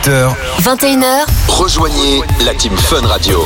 18h, 21h, rejoignez la Team Fun Radio.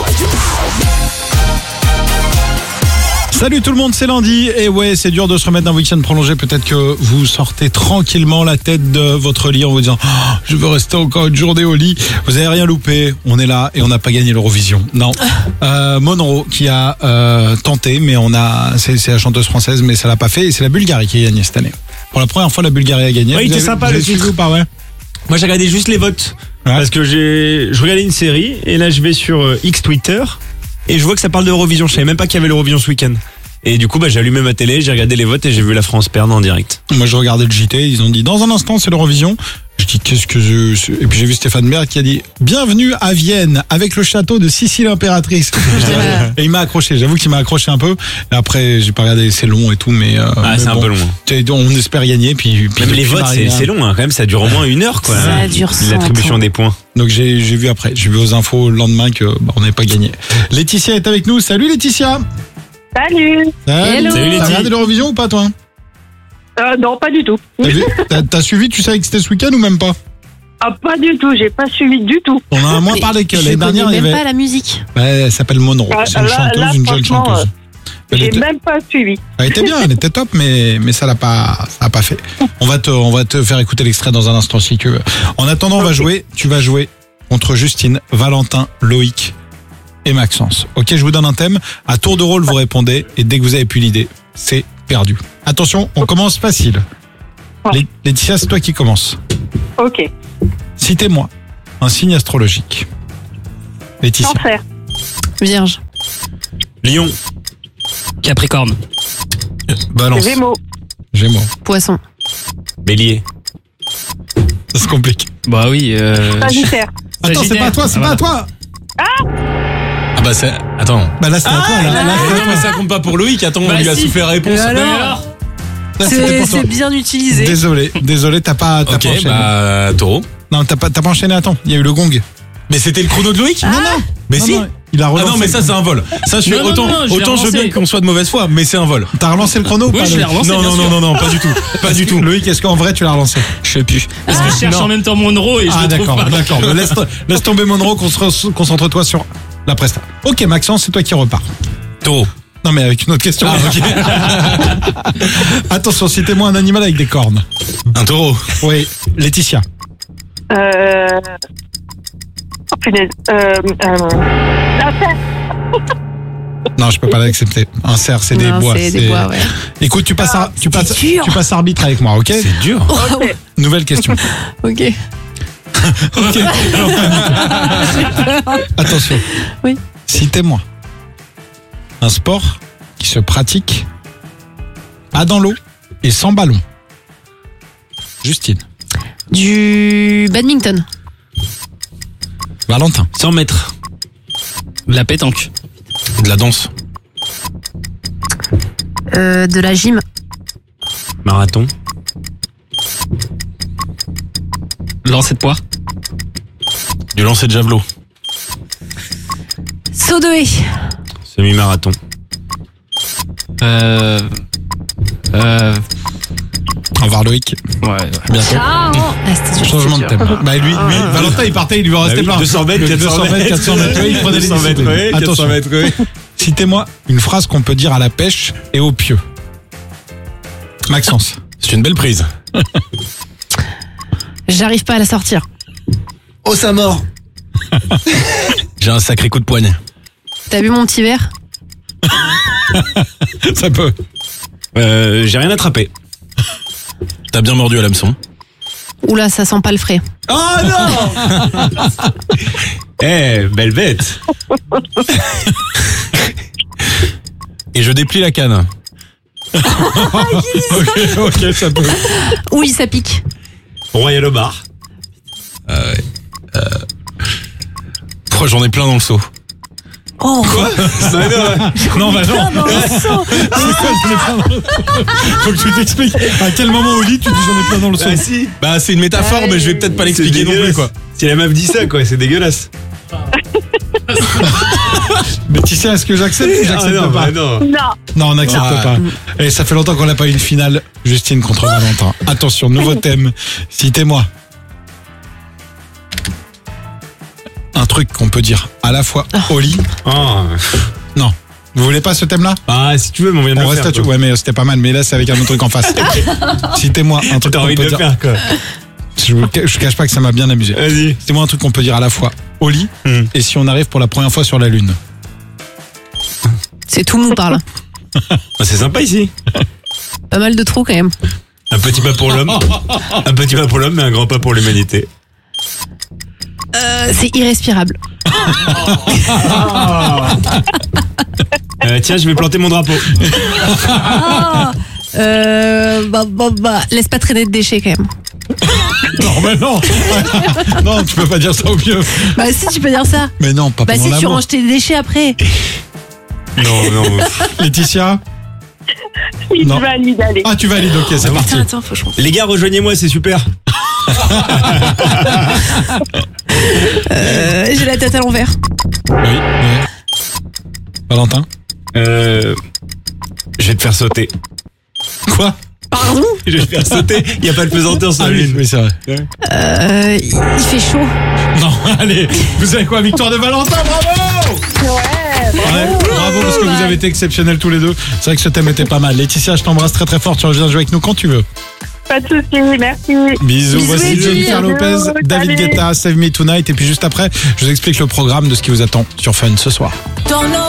Salut tout le monde, c'est lundi. Et ouais, c'est dur de se remettre d'un week-end prolongé. Peut-être que vous sortez tranquillement la tête de votre lit en vous disant je veux rester encore une journée au lit. Vous avez rien loupé, on est là et on n'a pas gagné l'Eurovision. Non. Monroe qui a tenté, mais c'est la chanteuse française, mais ça l'a pas fait. Et c'est la Bulgarie qui a gagné cette année. Pour la première fois, la Bulgarie a gagné. Ouais, il était sympa le titre. Pas, ouais. Moi j'ai regardé juste les votes. Ouais. Parce que je regardais une série et là je vais sur X Twitter et je vois que ça parle d'Eurovision. Je savais même pas qu'il y avait l'Eurovision ce week-end. Et du coup j'ai allumé ma télé, j'ai regardé les votes et j'ai vu la France perdre en direct. Moi je regardais le JT, ils ont dit dans un instant c'est l'Eurovision. Je dis qu'est-ce que je... Et puis j'ai vu Stéphane Bern qui a dit bienvenue à Vienne avec le château de Sicile impératrice. Et il m'a accroché, j'avoue qu'il m'a accroché un peu. Et après j'ai pas regardé, c'est long et tout, mais c'est un peu long. On espère gagner. Puis même les votes c'est long hein, quand même, ça dure au moins 1 heure quoi. Ça dure 100 l'attribution des points. Donc j'ai vu après, j'ai vu aux infos le lendemain que on n'avait pas gagné. Laetitia est avec nous, salut Laetitia. Salut. Hello. Salut, Letty. T'as regardé l'Eurovision ou pas toi? Non, pas du tout. T'as suivi, tu savais que c'était ce week-end ou même pas? Ah, pas du tout, j'ai pas suivi du tout. On en a moins parlé que l'année dernière. Je Il y connais avait... même pas la musique. Ouais, elle s'appelle Monroe, c'est une chanteuse, une jeune franchement, chanteuse. J'ai même pas suivi. Elle était bien, elle était top, mais ça l'a pas fait. On va te faire écouter l'extrait dans un instant si tu veux. En attendant, tu vas jouer contre Justine, Valentin, Loïc et Maxence. Ok, je vous donne un thème. À tour de rôle, vous répondez et dès que vous avez plus l'idée, c'est perdu. Attention, on commence facile. Ouais. Laetitia, c'est toi qui commence. Ok. Citez-moi un signe astrologique. Laetitia. Cancer. Vierge. Lion. Capricorne. Balance. Gémeaux. Poisson. Bélier. Ça se complique. Bah oui. Sagittaire. Attends, c'est pas à toi, c'est pas à toi. Ah bah c'est... Attends. Bah là, c'est à toi. Là, non mais ça compte pas pour Loïc, attends, on lui a soufflé la réponse. alors là, c'était pour toi. C'est bien utilisé. Désolé, t'as pas Ok, enchaîné. bah taureau. Non, t'as pas enchaîné, attends, il y a eu le gong. Mais c'était le chrono de Loïc? Non. Mais Non, si. non, il a relancé. Ah non mais ça c'est un vol. Ça je suis Non, autant je l'ai je veux relancé. bien qu'on soit de mauvaise foi, mais c'est un vol. T'as relancé le chrono ou Oui, pas je l'ai Loïc? relancé. bien sûr. Non, pas du tout. Pas du tout. Loïc, est-ce qu'en vrai tu l'as relancé? Je sais plus. Parce que je cherche en même temps Monroe et je le trouve pas. d'accord. Mais laisse tomber Monroe, concentre-toi sur la presta. Ok, Maxence, c'est toi qui repars. Taureau. Non, mais avec une autre question. Ah ok. Attention, citez-moi un animal avec des cornes. Un taureau. Oui, Laetitia. Oh, punaise. La terre. Non, je peux pas l'accepter. Un cerf, c'est des Non, bois. c'est des bois, ouais. Écoute, tu passes dur. arbitre avec moi, ok? C'est dur. Ok. Nouvelle question. Ok. Ok. Attention. Oui. Citez-moi un sport qui se pratique pas dans l'eau et sans ballon. Justine. Du badminton. Valentin. 100 mètres. La pétanque. De la danse. De la gym. Marathon. Lancer de poids. Du lancer de javelot. Saut de haie. Semi-marathon. Au revoir Loïc. Ouais. Bientôt. Ah, c'était dur, Changement de c'était thème. dur. Bah lui, Valentin il partait, il lui en restait plein. 200 mètres, 400 mètres, oui, il prenait les 200 mètres, disciplines. oui, 400 Attention. mètres, oui. Citez-moi une phrase qu'on peut dire à la pêche et au pieu. Maxence. C'est une belle prise. J'arrive pas à la sortir. Oh, ça mort. J'ai un sacré coup de poignet. T'as vu mon petit verre? Ça peut. J'ai rien attrapé. T'as bien mordu à l'hameçon. Oula, ça sent pas le frais. Oh non. Eh, belle bête. Et je déplie la canne. ok, ça peut. Oui, ça pique. Royal au bar. Oh, j'en ai plein dans le seau. Oh, Non, bah non. C'est quoi, j'en ai plein dans le seau? Faut que tu t'expliques. À quel moment au lit tu dis j'en ai plein dans le seau? Ah si. Bah c'est une métaphore, mais je vais peut-être pas l'expliquer non plus quoi. Si la meuf dit ça quoi, c'est dégueulasse. Mais tu sais, est-ce que j'accepte ou j'accepte non, pas? bah non. Non. Non, on n'accepte Ah. pas. Et ça fait longtemps qu'on n'a pas eu une finale Justine contre Valentin. Attention, nouveau thème. Citez-moi trucs qu'on peut dire à la fois au lit. Ah, Non. Vous voulez pas ce thème-là? ah si tu veux, mais on vient de On le reste faire. là-dessus. Ouais, mais c'était pas mal. Mais là, c'est avec un autre truc en face. Citez-moi un truc T'as qu'on envie de peut le dire. faire, quoi. Je cache pas que ça m'a bien amusé. Vas-y. Citez-moi un truc qu'on peut dire à la fois au lit et si on arrive pour la première fois sur la Lune. C'est tout mou par là. Ah, c'est sympa ici. Pas mal de trous quand même. Un petit pas pour l'homme. Un petit pas pour l'homme, mais un grand pas pour l'humanité. C'est irrespirable. Tiens, je vais planter mon drapeau. Laisse pas traîner de déchets quand même. Non, mais non. Non, tu peux pas dire ça au mieux. Bah si, tu peux dire ça. Mais non, pas Bah pendant si, tu l'amour. ranges tes déchets après. Non, non. Laetitia? Oui, Non. tu vas lui d'aller. Ah, tu valides, ok, c'est parti. Attends, faut que je rentre. Les gars, rejoignez-moi, c'est super. J'ai la tête à l'envers. Oui. Valentin? Je vais te faire sauter. Quoi? Pardon? Je vais te faire sauter. Il n'y a pas de pesanteur sur la lune. oui, c'est vrai. Il fait chaud. Non, allez, vous savez quoi? Victoire de Valentin, bravo! Ouais, bravo parce que vous avez été exceptionnels tous les deux. C'est vrai que ce thème était pas mal. Laetitia, je t'embrasse très très fort. Tu reviens jouer avec nous quand tu veux. Pas de soucis, merci. Bisous. Bisous, Voici Eddie. Jennifer Lopez, Bisous, David salut. Guetta, Save Me Tonight. Et puis juste après, je vous explique le programme de ce qui vous attend sur Fun ce soir.